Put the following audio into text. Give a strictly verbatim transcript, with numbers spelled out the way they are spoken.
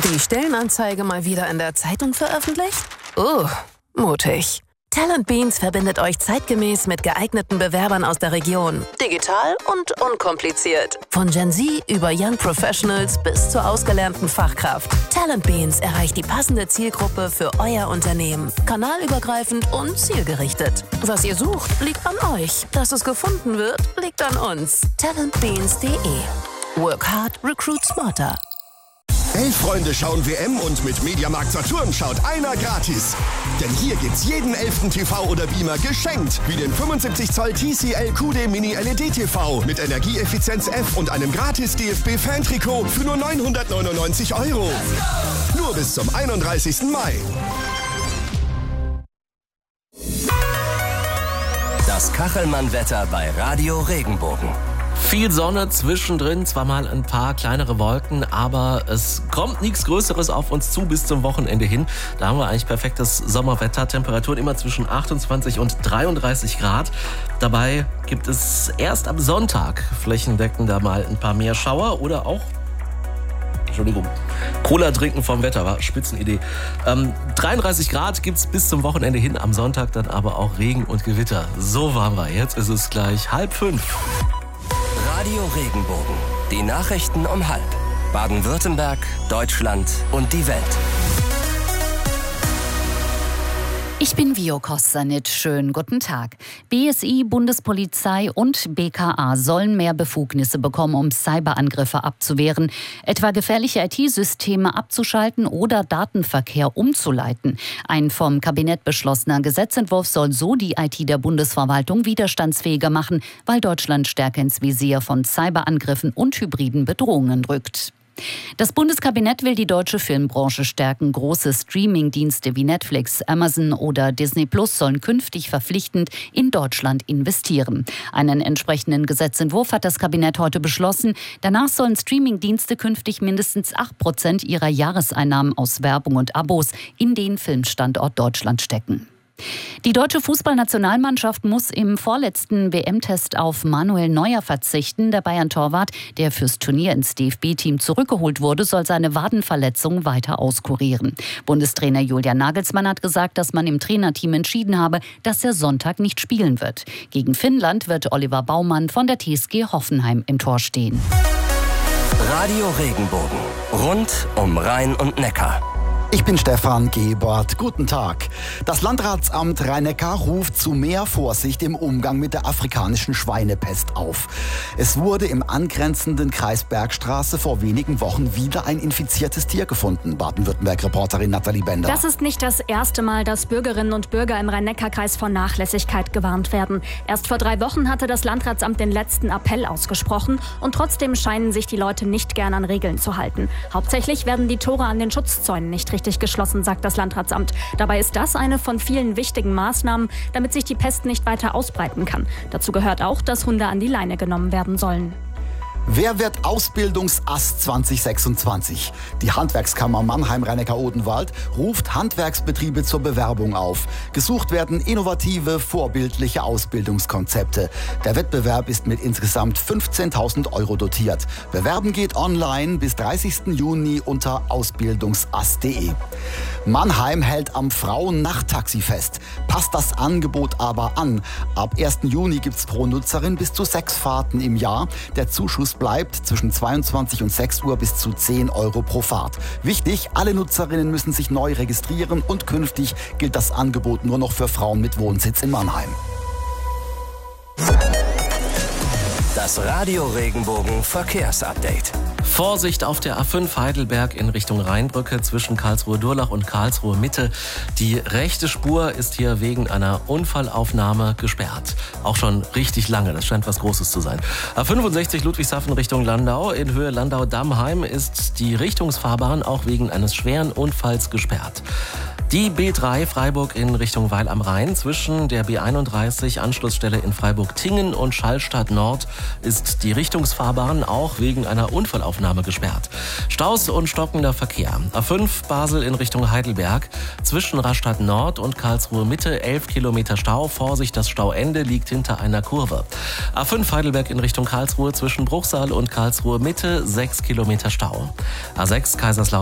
Die Stellenanzeige mal wieder in der Zeitung veröffentlicht? Oh, mutig. Talent Beans verbindet euch zeitgemäß mit geeigneten Bewerbern aus der Region. Digital und unkompliziert. Von Gen Z über Young Professionals bis zur ausgelernten Fachkraft. Talent Beans erreicht die passende Zielgruppe für euer Unternehmen. Kanalübergreifend und zielgerichtet. Was ihr sucht, liegt an euch. Dass es gefunden wird, liegt an uns. talent beans punkt de. Work hard, recruit smarter. Elf Freunde schauen W M und mit Mediamarkt Saturn schaut einer gratis. Denn hier gibt's jeden elften T V oder Beamer geschenkt. Wie den fünfundsiebzig Zoll T C L Q D Mini L E D T V mit Energieeffizienz F und einem gratis D F B-Fan-Trikot für nur neunhundertneunundneunzig Euro. Nur bis zum einunddreißigsten Mai. Das Kachelmann-Wetter bei Radio Regenbogen. Viel Sonne, zwischendrin zwar mal ein paar kleinere Wolken, aber es kommt nichts Größeres auf uns zu bis zum Wochenende hin. Da haben wir eigentlich perfektes Sommerwetter, Temperaturen immer zwischen achtundzwanzig und dreiunddreißig Grad. Dabei gibt es erst am Sonntag flächendeckend da mal ein paar mehr Schauer oder auch, Entschuldigung, Cola trinken vom Wetter, war Spitzenidee. Ähm, dreiunddreißig Grad gibt's bis zum Wochenende hin, am Sonntag dann aber auch Regen und Gewitter. So waren wir, jetzt ist es gleich halb fünf. Radio Regenbogen. Die Nachrichten um halb. Baden-Württemberg, Deutschland und die Welt. Ich bin Vio Kostanit. Schönen guten Tag. B S I, Bundespolizei und B K A sollen mehr Befugnisse bekommen, um Cyberangriffe abzuwehren, etwa gefährliche I T-Systeme abzuschalten oder Datenverkehr umzuleiten. Ein vom Kabinett beschlossener Gesetzentwurf soll so die I T der Bundesverwaltung widerstandsfähiger machen, weil Deutschland stärker ins Visier von Cyberangriffen und hybriden Bedrohungen rückt. Das Bundeskabinett will die deutsche Filmbranche stärken. Große Streaming-Dienste wie Netflix, Amazon oder Disney Plus sollen künftig verpflichtend in Deutschland investieren. Einen entsprechenden Gesetzentwurf hat das Kabinett heute beschlossen. Danach sollen Streaming-Dienste künftig mindestens acht Prozent ihrer Jahreseinnahmen aus Werbung und Abos in den Filmstandort Deutschland stecken. Die deutsche Fußballnationalmannschaft muss im vorletzten W M-Test auf Manuel Neuer verzichten. Der Bayern-Torwart, der fürs Turnier ins D F B-Team zurückgeholt wurde, soll seine Wadenverletzung weiter auskurieren. Bundestrainer Julian Nagelsmann hat gesagt, dass man im Trainerteam entschieden habe, dass er Sonntag nicht spielen wird. Gegen Finnland wird Oliver Baumann von der T S G Hoffenheim im Tor stehen. Radio Regenbogen. Rund um Rhein und Neckar. Ich bin Stefan Gebert. Guten Tag. Das Landratsamt Rhein-Neckar ruft zu mehr Vorsicht im Umgang mit der afrikanischen Schweinepest auf. Es wurde im angrenzenden Kreis Bergstraße vor wenigen Wochen wieder ein infiziertes Tier gefunden. Baden-Württemberg-Reporterin Nathalie Bender. Das ist nicht das erste Mal, dass Bürgerinnen und Bürger im Rhein-Neckar-Kreis vor Nachlässigkeit gewarnt werden. Erst vor drei Wochen hatte das Landratsamt den letzten Appell ausgesprochen und trotzdem scheinen sich die Leute nicht gern an Regeln zu halten. Hauptsächlich werden die Tore an den Schutzzäunen nicht richtig geschlossen, sagt das Landratsamt. Dabei ist das eine von vielen wichtigen Maßnahmen, damit sich die Pest nicht weiter ausbreiten kann. Dazu gehört auch, dass Hunde an die Leine genommen werden sollen. Wer wird Ausbildungsass zwanzig sechsundzwanzig? Die Handwerkskammer Mannheim-Rhein-Neckar-Odenwald ruft Handwerksbetriebe zur Bewerbung auf. Gesucht werden innovative, vorbildliche Ausbildungskonzepte. Der Wettbewerb ist mit insgesamt fünfzehntausend Euro dotiert. Bewerben geht online bis dreißigsten Juni unter ausbildungsass punkt de. Mannheim hält am Frauen-Nachttaxi-Fest. Passt das Angebot aber an. Ab ersten Juni gibt es pro Nutzerin bis zu sechs Fahrten im Jahr. Der Zuschuss bleibt zwischen zweiundzwanzig und sechs Uhr bis zu zehn Euro pro Fahrt. Wichtig, alle Nutzerinnen müssen sich neu registrieren und künftig gilt das Angebot nur noch für Frauen mit Wohnsitz in Mannheim. Das Radio Regenbogen Verkehrsupdate. Vorsicht auf der A fünf Heidelberg in Richtung Rheinbrücke zwischen Karlsruhe-Durlach und Karlsruhe-Mitte. Die rechte Spur ist hier wegen einer Unfallaufnahme gesperrt. Auch schon richtig lange, das scheint was Großes zu sein. A fünfundsechzig Ludwigshafen Richtung Landau. In Höhe Landau-Dammheim ist die Richtungsfahrbahn auch wegen eines schweren Unfalls gesperrt. Die B drei Freiburg in Richtung Weil am Rhein zwischen der B einunddreißig Anschlussstelle in Freiburg-Tingen und Schallstadt Nord ist die Richtungsfahrbahn auch wegen einer Unfallaufnahme gesperrt. Staus und stockender Verkehr. A fünf Basel in Richtung Heidelberg zwischen Rastatt Nord und Karlsruhe Mitte elf Kilometer Stau. Vorsicht, das Stauende liegt hinter einer Kurve. A fünf Heidelberg in Richtung Karlsruhe zwischen Bruchsal und Karlsruhe Mitte sechs Kilometer Stau. A sechs Kaiserslautern